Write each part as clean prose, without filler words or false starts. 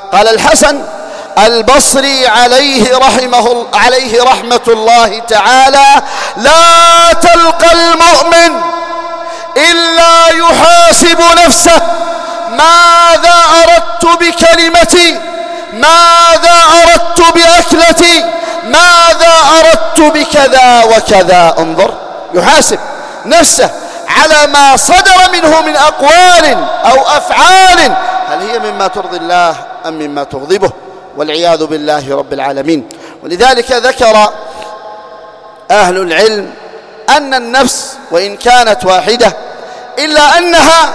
قال الحسن البصري عليه رحمة الله تعالى: لا تلقى المؤمن إلا يحاسب نفسه: ماذا أردت بكلمتي؟ ماذا أردت بأكلتي؟ ماذا أردت بكذا وكذا؟ انظر، يحاسب نفسه على ما صدر منه من أقوال أو أفعال، هل هي مما ترضي الله أم مما تغضبه؟ والعياذ بالله رب العالمين. ولذلك ذكر أهل العلم أن النفس وإن كانت واحدة إلا أنها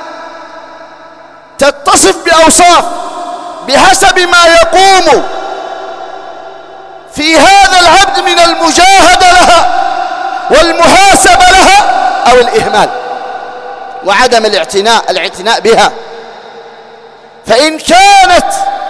تتصف بأوصاف بحسب ما يقوم في هذا العبد من المجاهدة لها والمحاسبة لها أو الإهمال وعدم الاعتناء بها. فإن كانت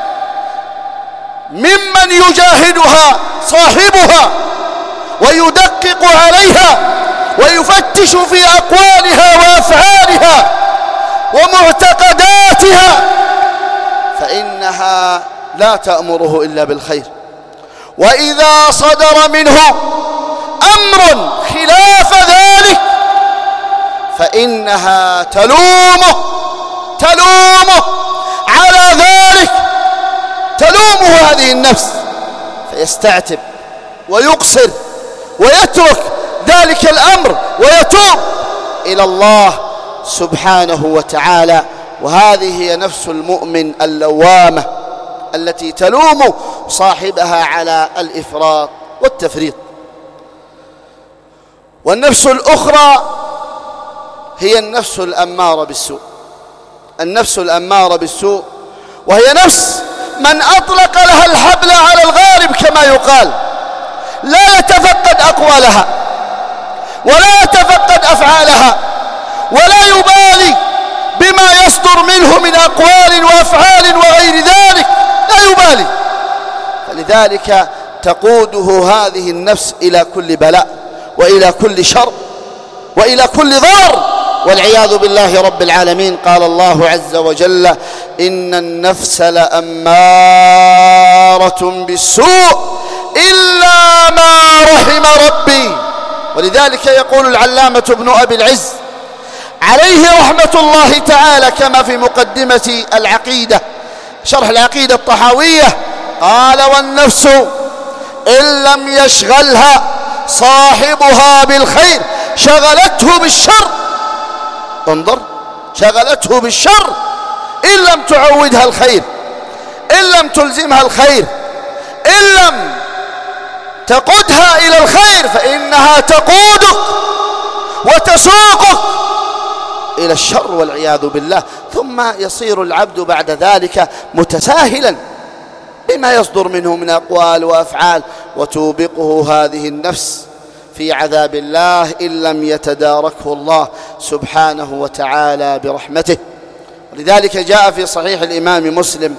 ممن يجاهدها صاحبها ويدقق عليها ويفتش في أقوالها وأفعالها ومعتقداتها، فإنها لا تأمره إلا بالخير. وإذا صدر منه أمر خلاف ذلك فإنها تلومه على ذلك، تلومه هذه النفس، فيستعتب ويقصر ويترك ذلك الأمر ويتوب إلى الله سبحانه وتعالى. وهذه هي نفس المؤمن اللوامة التي تلوم صاحبها على الإفراط والتفريط. والنفس الأخرى هي النفس الأمارة بالسوء، النفس الأمارة بالسوء، وهي نفس من أطلق لها الحبل على الغارب كما يقال، لا يتفقد أقوالها ولا يتفقد أفعالها ولا يبالي بما يصدر منه من أقوال وأفعال وغير ذلك، لا يبالي. فلذلك تقوده هذه النفس إلى كل بلاء وإلى كل شر وإلى كل ضرر والعياذ بالله رب العالمين. قال الله عز وجل: إن النفس لأمارة بالسوء إلا ما رحم ربي. ولذلك يقول العلامة ابن أبي العز عليه رحمة الله تعالى كما في مقدمة العقيدة شرح العقيدة الطحاوية، قال: والنفس إن لم يشغلها صاحبها بالخير شغلته بالشر. انظر، شغلته بالشر إن لم تعودها الخير، إن لم تلزمها الخير، إن لم تقودها إلى الخير، فإنها تقودك وتسوقك إلى الشر والعياذ بالله. ثم يصير العبد بعد ذلك متساهلا بما يصدر منه من أقوال وأفعال، وتوبقه هذه النفس في عذاب الله إن لم يتداركه الله سبحانه وتعالى برحمته. ولذلك جاء في صحيح الإمام مسلم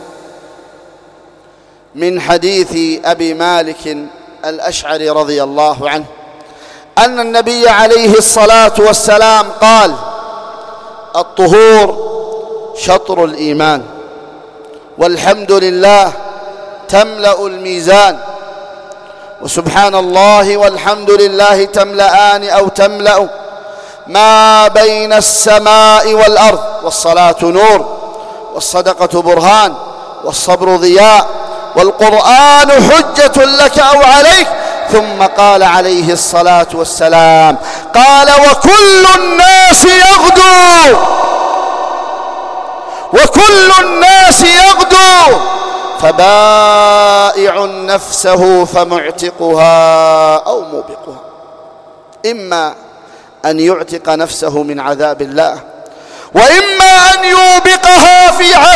من حديث أبي مالك الأشعري رضي الله عنه أن النبي عليه الصلاة والسلام قال: الطهور شطر الإيمان، والحمد لله تملأ الميزان، وسبحان الله والحمد لله تملأان أو تملأ ما بين السماء والأرض، والصلاة نور، والصدقة برهان، والصبر ضياء، والقرآن حجة لك أو عليك. ثم قال عليه الصلاة والسلام: قال: وكل الناس يغدو، وكل الناس يغدو، فبائع نفسه فمعتقها أو موبقها. إما أن يعتق نفسه من عذاب الله، وإما أن يوبقها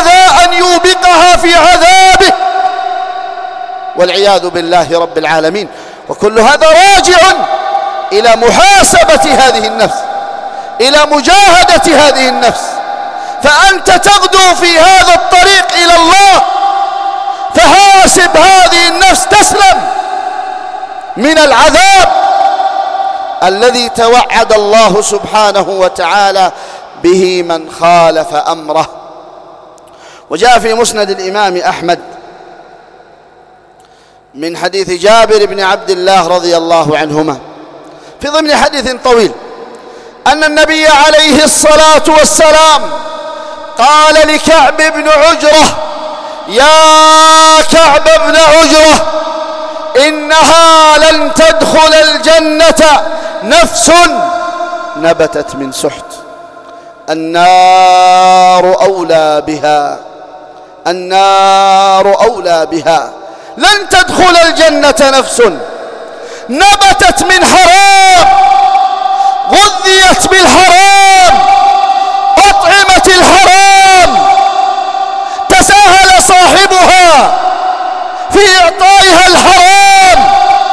في عذابه والعياذ بالله رب العالمين. وكل هذا راجع إلى محاسبة هذه النفس، إلى مجاهدة هذه النفس. فأنت تغدو في هذا الطريق إلى الله، فحاسب هذه النفس تسلم من العذاب الذي توعد الله سبحانه وتعالى به من خالف أمره. وجاء في مسند الإمام أحمد من حديث جابر بن عبد الله رضي الله عنهما في ضمن حديث طويل أن النبي عليه الصلاة والسلام قال لكعب بن عجرة: يا كعب بن عجرة، إنها لن تدخل الجنة نفس نبتت من سحت، النار أولى بها، النار أولى بها. لن تدخل الجنة نفس نبتت من حرام، غذيت بالحرام، أطعمت الحرام، تساهل صاحبها في إعطائها الحرام،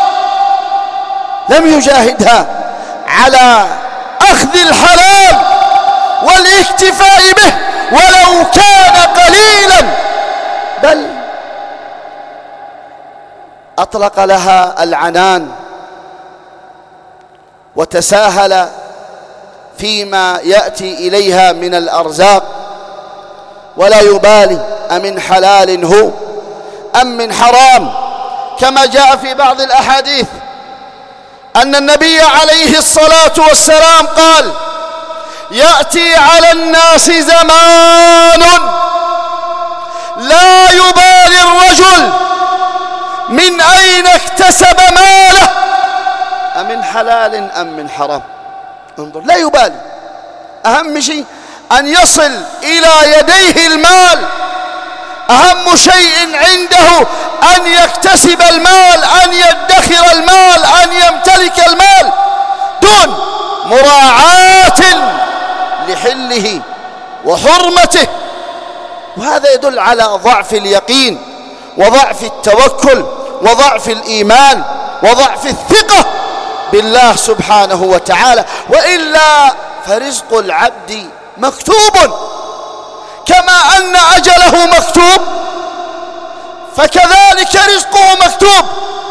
لم يجاهدها على أخذ الحلال والاكتفاء به ولو كان قليلا، بل أطلق لها العنان وتساهل فيما يأتي إليها من الأرزاق، ولا يبالي أمن حلال هو أم من حرام، كما جاء في بعض الأحاديث أن النبي عليه الصلاة والسلام قال: يأتي على الناس زمان لا يبالي الرجل من أين اكتسب ماله، أمن حلال أم من حرام. انظر، لا يبالي، أهم شيء أن يصل إلى يديه المال، أهم شيء عنده أن يكتسب المال، أن يدخر المال، أن يمتلك المال دون مراعاة لحله وحرمته. وهذا يدل على ضعف اليقين وضعف التوكل وضعف الإيمان وضعف الثقة بالله سبحانه وتعالى. وإلا فرزق العبد مكتوب، كما أن أجله مكتوب فكذلك رزقه مكتوب،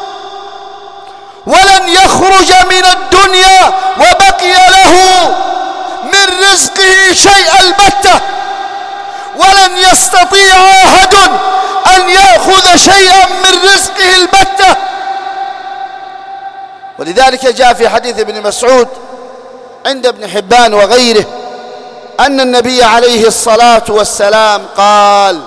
ولن يخرج من الدنيا وبقي له من رزقه شيء البتة، ولن يستطيع أحد أن يأخذ شيئا من رزقه البتة. ولذلك جاء في حديث ابن مسعود عند ابن حبان وغيره أن النبي عليه الصلاة والسلام قال: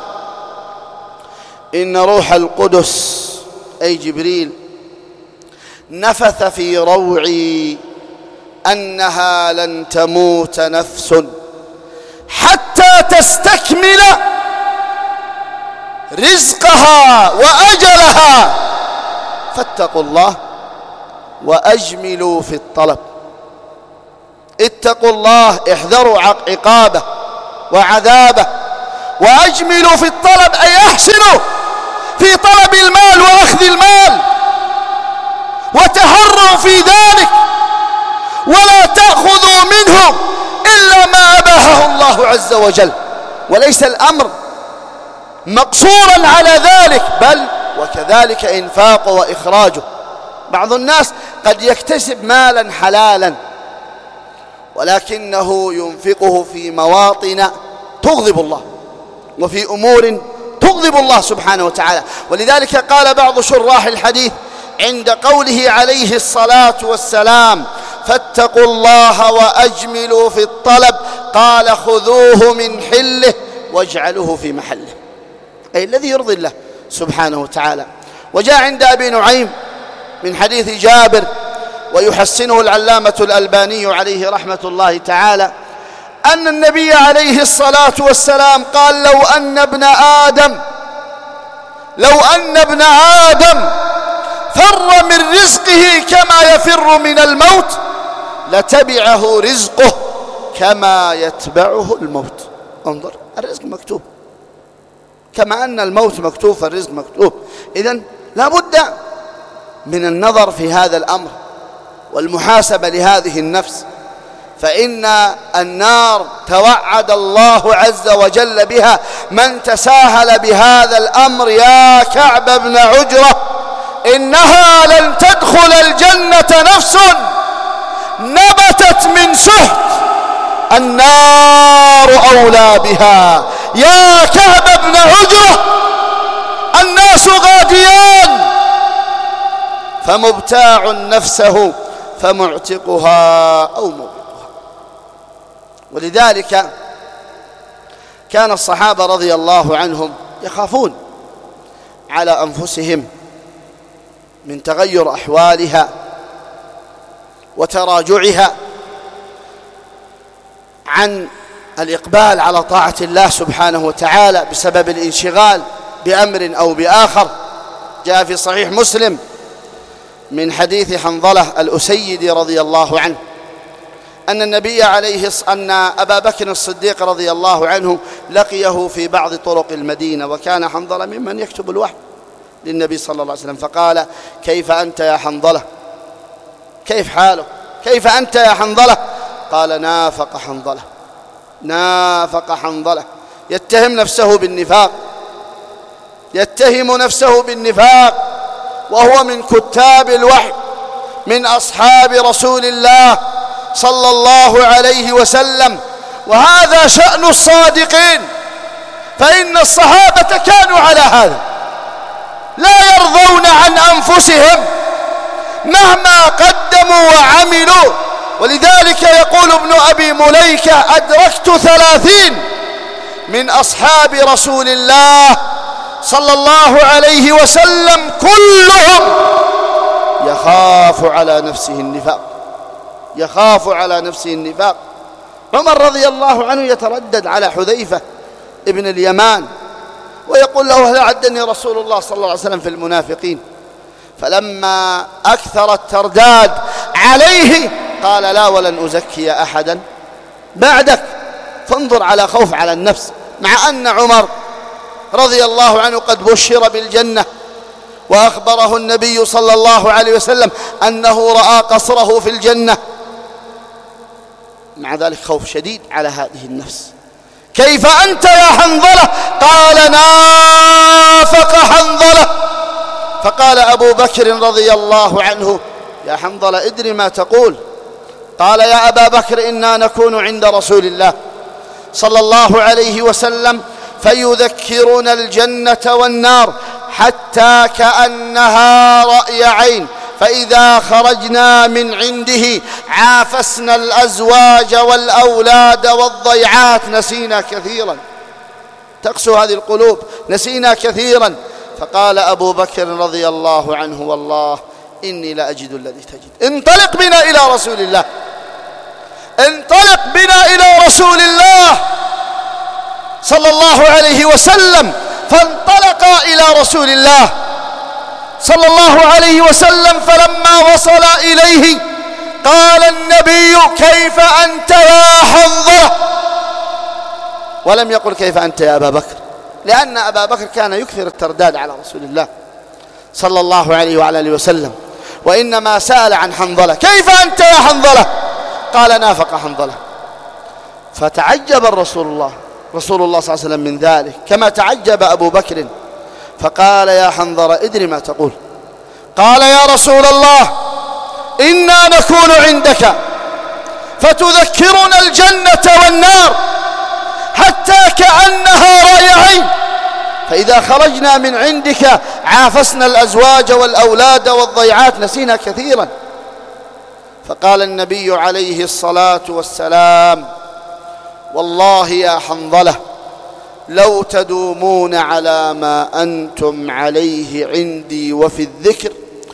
إن روح القدس أي جبريل نفث في روعي أنها لن تموت نفس حتى تستكمل رزقها وأجلها، فاتقوا الله وأجملوا في الطلب. اتقوا الله، احذروا عقابه وعذابه، وأجملوا في الطلب أي أحسنوا في طلب المال وأخذ المال، وتحروا في ذلك، ولا تأخذوا منه إلا ما أباحه الله عز وجل. وليس الأمر مقصورا على ذلك، بل وكذلك إنفاقه وإخراجه. بعض الناس قد يكتسب مالا حلالا ولكنه ينفقه في مواطن تغضب الله وفي أمور تغضب الله سبحانه وتعالى. ولذلك قال بعض شراح الحديث عند قوله عليه الصلاة والسلام: فاتقوا الله وأجملوا في الطلب، قال: خذوه من حله واجعلوه في محله، أي الذي يرضي الله سبحانه وتعالى. وجاء عند أبي نعيم من حديث جابر، ويحسنه العلامة الألباني عليه رحمة الله تعالى، أن النبي عليه الصلاة والسلام قال: لو أن ابن آدم فر من رزقه كما يفر من الموت لتبعه رزقه كما يتبعه الموت. انظر، الرزق مكتوب، كما أن الموت مكتوب فالرزق مكتوب. إذن لا بد من النظر في هذا الأمر والمحاسبة لهذه النفس، فإن النار توعد الله عز وجل بها من تساهل بهذا الأمر. يا كعب بن عجرة، إنها لن تدخل الجنة نفس نبتت من سحت، النار أولى بها. يا كعب بن عجرة الناس غاديان، فمبتاع نفسه فمعتقها أو موبقها. ولذلك كان الصحابة رضي الله عنهم يخافون على أنفسهم من تغير أحوالها وتراجعها عن الإقبال على طاعة الله سبحانه وتعالى بسبب الانشغال بأمر أو بآخر. جاء في صحيح مسلم من حديث حنظلة الأسيدي رضي الله عنه أن أبا بكر الصديق رضي الله عنه لقيه في بعض طرق المدينة، وكان حنظلة ممن يكتب الوحي للنبي صلى الله عليه وسلم، فقال: كيف أنت يا حنظلة؟ كيف حاله؟ كيف أنت يا حنظلة؟ قال: نافق حنظلة، نافق حنظلة. يتهم نفسه بالنفاق، يتهم نفسه بالنفاق، وهو من كتاب الوحي، من أصحاب رسول الله صلى الله عليه وسلم. وهذا شأن الصادقين، فإن الصحابة كانوا على هذا، لا يرضون عن أنفسهم مهما قدموا وعملوا. ولذلك يقول ابن أبي مليكة: أدركت 30 من أصحاب رسول الله صلى الله عليه وسلم كلهم يخاف على نفسه النفاق، يخاف على نفسه النفاق. عمر رضي الله عنه يتردد على حذيفة ابن اليمان ويقول له: هل عدني رسول الله صلى الله عليه وسلم في المنافقين؟ فلما أكثر الترداد عليه قال: لا ولن أزكي أحدا بعدك. فانظر على خوف على النفس، مع أن عمر رضي الله عنه قد بشر بالجنة وأخبره النبي صلى الله عليه وسلم أنه رأى قصره في الجنة، مع ذلك خوف شديد على هذه النفس. كيف أنت يا حنظلة؟ قال: نافق حنظلة. فقال أبو بكر رضي الله عنه: يا حنظلة ادري ما تقول. قال: يا أبا بكر إنا نكون عند رسول الله صلى الله عليه وسلم فيذكرنا الجنة والنار حتى كأنها رأي عين، فإذا خرجنا من عنده عافسنا الأزواج والأولاد والضيعات، نسينا كثيرا، تقسو هذه القلوب، نسينا كثيرا. فقال أبو بكر رضي الله عنه: والله إني لأجد الذي تجد. انطلق بنا إلى رسول الله، انطلق بنا إلى رسول الله صلى الله عليه وسلم. فانطلقا إلى رسول الله صلى الله عليه وسلم، فلما وصل إليه قال النبي: كيف أنت يا حنظلة؟ ولم يقل: كيف أنت يا أبا بكر، لأن أبا بكر كان يكثر الترداد على رسول الله صلى الله عليه وعلى آله وسلم، وإنما سأل عن حنظلة: كيف أنت يا حنظلة؟ قال: نافق حنظلة. فتعجب رسول الله صلى الله عليه وسلم من ذلك كما تعجب أبو بكر، فقال: يا حنظلة ادري ما تقول. قال: يا رسول الله إنا نكون عندك فتذكرنا الجنة والنار حتى كأنها رأي عين، فإذا خرجنا من عندك عافسنا الأزواج والأولاد والضيعات، نسينا كثيرا. فقال النبي عليه الصلاة والسلام: والله يا حنظلة لو تدومون على ما أنتم عليه عندي وفي الذكر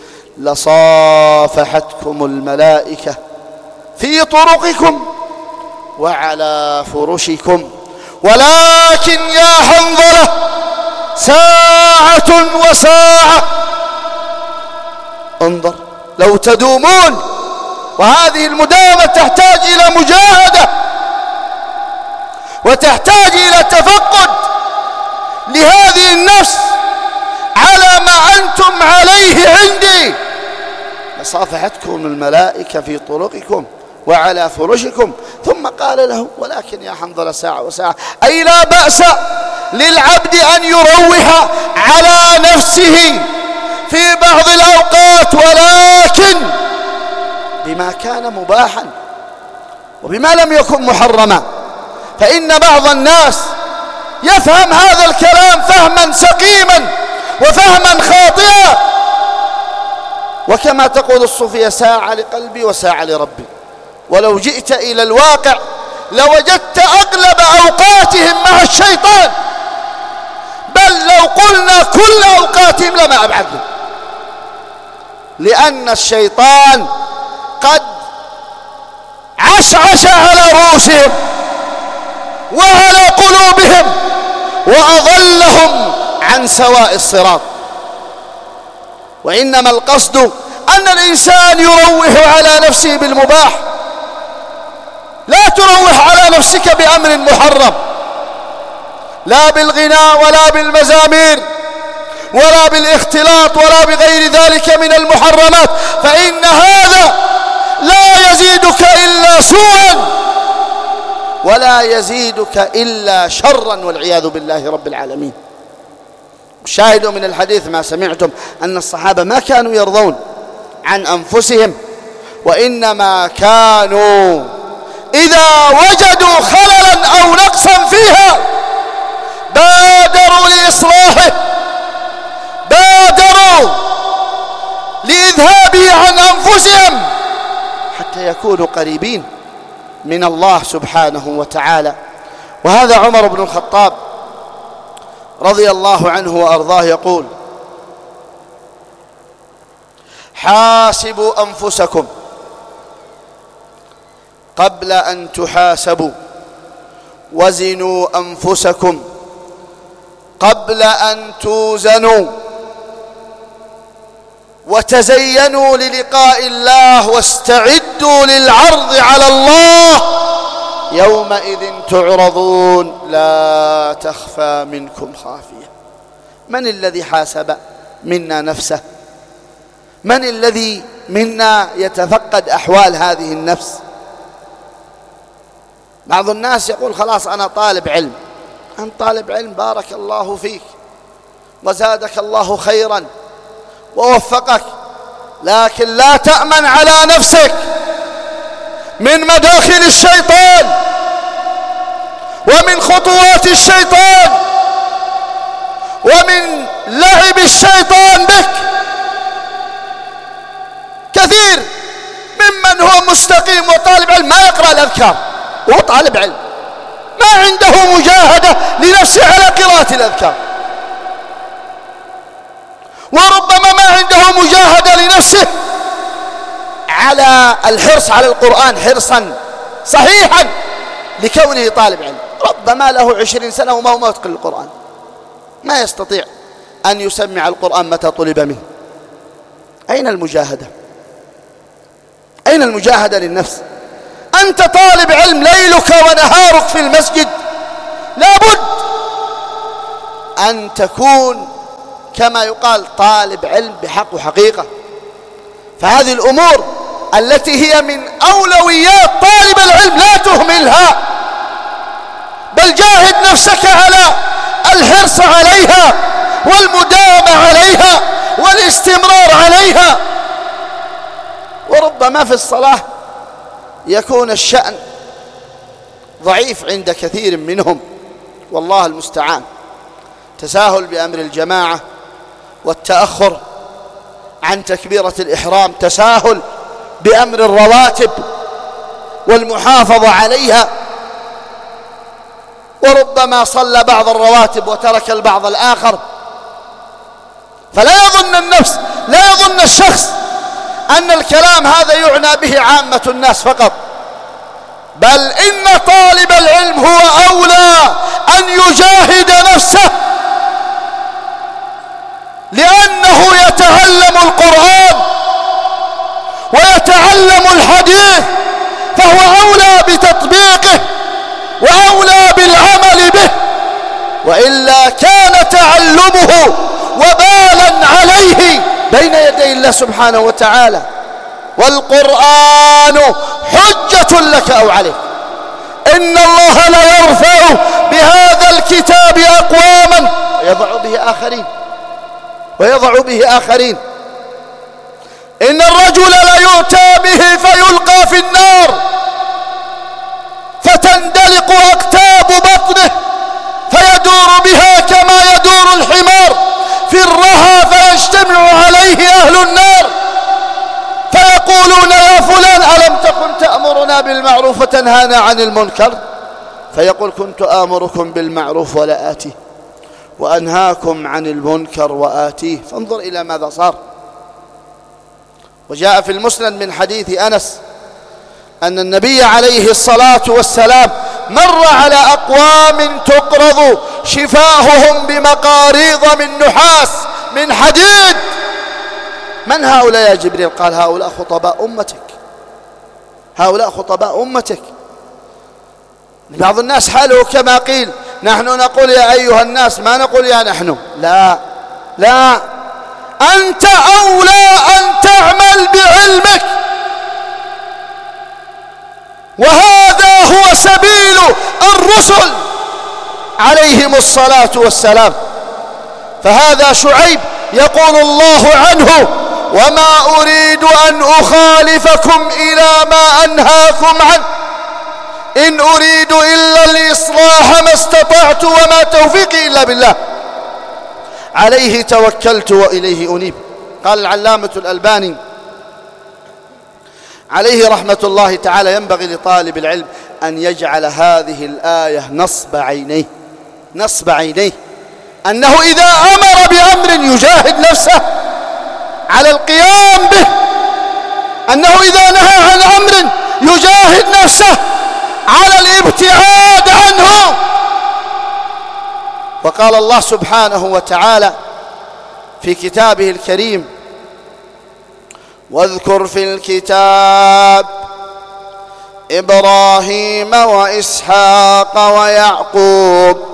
لصافحتكم الملائكة في طرقكم وعلى فرشكم، ولكن يا حنظلة ساعة وساعة. انظر، لو تدومون، وهذه المداومة تحتاج إلى مجاهدة وتحتاج إلى تفقد لهذه النفس على ما أنتم عليه عندي. لصافحتكم الملائكة في طرقكم وعلى فرشكم. ثم قال له: ولكن يا حنظلة ساعة وساعة، أي لا بأس للعبد أن يروح على نفسه في بعض الأوقات، ولكن بما كان مباحا وبما لم يكن محرما. فإن بعض الناس يفهم هذا الكلام فهما سقيما وفهما خاطئا. وكما تقول الصوفية: ساعة لقلبي وساعة لربي. ولو جئت إلى الواقع لوجدت أغلب أوقاتهم مع الشيطان، بل لو قلنا كل أوقاتهم لما أبعدهم، لأن الشيطان قد عشعش على رؤوسهم وعلى قلوبهم وأضلهم عن سواء الصراط. وإنما القصد أن الإنسان يروح على نفسه بالمباح، لا تروح على نفسك بأمر محرم، لا بالغناء ولا بالمزامير ولا بالاختلاط ولا بغير ذلك من المحرمات، فإن هذا لا يزيدك إلا سوءا ولا يزيدك إلا شرا والعياذ بالله رب العالمين. شاهدوا من الحديث ما سمعتم أن الصحابة ما كانوا يرضون عن أنفسهم، وإنما كانوا إذا وجدوا خللا أو نقصا فيها بادروا لإصلاحه، بادروا لإذهابه عن أنفسهم حتى يكونوا قريبين من الله سبحانه وتعالى. وهذا عمر بن الخطاب رضي الله عنه وأرضاه يقول: حاسبوا أنفسكم قبل أن تحاسبوا، وزنوا أنفسكم قبل أن توزنوا، وتزينوا للقاء الله، واستعدوا للعرض على الله يومئذ تعرضون لا تخفى منكم خافية. من الذي حاسب منا نفسه؟ من الذي منا يتفقد أحوال هذه النفس؟ بعض الناس يقول: خلاص أنا طالب علم. أنت طالب علم، بارك الله فيك وزادك الله خيرا ووفقك، لكن لا تأمن على نفسك من مداخل الشيطان ومن خطوات الشيطان ومن لعب الشيطان بك. كثير ممن هو مستقيم وطالب علم ما يقرأ الأذكار، هو طالب علم ما عنده مجاهدة لنفسه على قراءة الأذكار، وربما ما عنده مجاهدة لنفسه على الحرص على القرآن حرصا صحيحا لكونه طالب علم. ربما له 20 سنة وما هو يتقن القرآن، ما يستطيع أن يسمع القرآن متى طلب منه. أين المجاهدة؟ أين المجاهدة للنفس؟ أنت طالب علم ليلك ونهارك في المسجد، لابد أن تكون كما يقال طالب علم بحق وحقيقة. فهذه الأمور التي هي من أولويات طالب العلم لا تهملها، بل جاهد نفسك على الحرص عليها والمداومة عليها والاستمرار عليها. وربما في الصلاة يكون الشأن ضعيف عند كثير منهم، والله المستعان، تساهل بأمر الجماعة والتأخر عن تكبيرة الإحرام، تساهل بأمر الرواتب والمحافظة عليها، وربما صلى بعض الرواتب وترك البعض الآخر. فلا يظن النفس، لا يظن الشخص أن الكلام هذا يعنى به عامة الناس فقط، بل إن طالب العلم هو أولى أن يجاهد نفسه، لأنه يتعلم القرآن ويتعلم الحديث، فهو أولى بتطبيقه وأولى بالعمل به، وإلا كان تعلمه وبالا عليه بين يدي الله سبحانه وتعالى. والقرآن حجة لك أو عليك. إن الله لا يرفع بهذا الكتاب أقواما ويضع به آخرين. إن الرجل ليؤتى به فيلقى في النار فتندلق أكتاب بطنه فيدور تأمرنا بالمعروف وتنهانا عن المنكر؟ فيقول كنت آمركم بالمعروف ولا آتيه وأنهاكم عن المنكر وآتيه. فانظر إلى ماذا صار. وجاء في المسند من حديث أنس أن النبي عليه الصلاة والسلام مر على أقوام تقرض شفاههم بمقاريض من نحاس من حديد. من هؤلاء يا جبريل؟ قال هؤلاء خطباء أمتك، هؤلاء خطباء أمتك. بعض الناس حاله كما قيل نحن نقول يا أيها الناس، ما نقول يا نحن. لا لا، أنت أولى أن تعمل بعلمك، وهذا هو سبيل الرسل عليهم الصلاة والسلام. فهذا شعيب يقول الله عنه وما أريد أن أخالفكم إلى ما أنهاكم عنه إن أريد إلا الإصلاح ما استطعت وما توفيقي إلا بالله عليه توكلت وإليه أنيب. قال العلامة الألباني عليه رحمة الله تعالى ينبغي لطالب العلم أن يجعل هذه الآية نصب عينيه أنه إذا أمر بأمر يجاهد نفسه على القيام به، أنه إذا نهى عن أمر يجاهد نفسه على الابتعاد عنه. وقال الله سبحانه وتعالى في كتابه الكريم واذكر في الكتاب إبراهيم وإسحاق ويعقوب